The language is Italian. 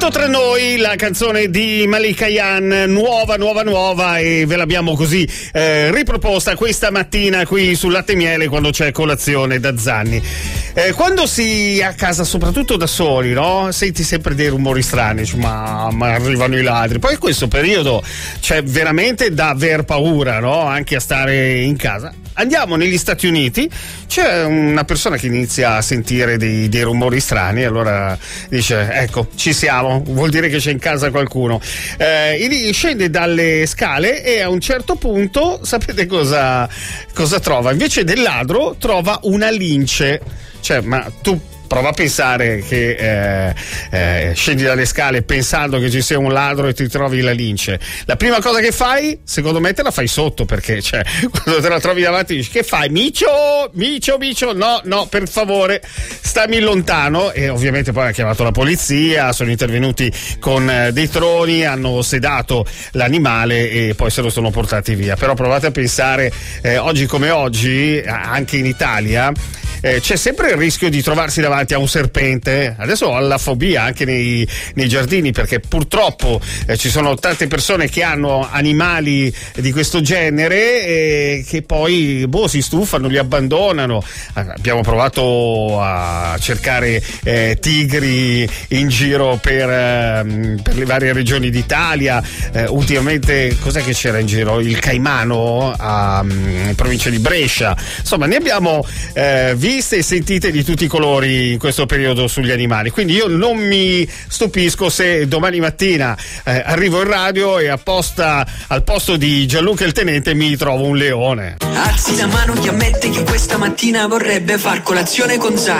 Tutto tra noi, la canzone di Malika Ayane, nuova, e ve l'abbiamo così riproposta questa mattina qui sul Latte e Miele quando c'è colazione da Zanni. Quando si è a casa, soprattutto da soli, no? Senti sempre dei rumori strani, cioè, ma arrivano i ladri. Poi in questo periodo c'è veramente da aver paura, no? Anche a stare in casa. Andiamo negli Stati Uniti, c'è una persona che inizia a sentire dei rumori strani, allora dice: ecco, ci siamo, vuol dire che c'è in casa qualcuno. Scende dalle scale e a un certo punto, sapete cosa trova? Invece del ladro trova una lince. Cioè, ma tu prova a pensare che scendi dalle scale pensando che ci sia un ladro e ti trovi la lince. La prima cosa che fai, secondo me, te la fai sotto, perché cioè, quando te la trovi davanti dici: che fai? Micio, no, per favore, stammi lontano. E ovviamente poi ha chiamato la polizia, sono intervenuti con dei troni, hanno sedato l'animale e poi se lo sono portati via. Però provate a pensare, oggi come oggi, anche in Italia, c'è sempre il rischio di trovarsi davanti a un serpente. Adesso ho la fobia anche nei giardini, perché purtroppo ci sono tante persone che hanno animali di questo genere che poi si stufano, li abbandonano. Abbiamo provato a cercare tigri in giro per le varie regioni d'Italia. Ultimamente cos'è che c'era in giro? Il caimano in provincia di Brescia. Insomma, ne abbiamo viste e sentite di tutti i colori in questo periodo sugli animali, quindi io non mi stupisco se domani mattina arrivo in radio e apposta al posto di Gianluca il tenente mi trovo un leone. Alzi la mano chi ammette che questa mattina vorrebbe far colazione con Zanni.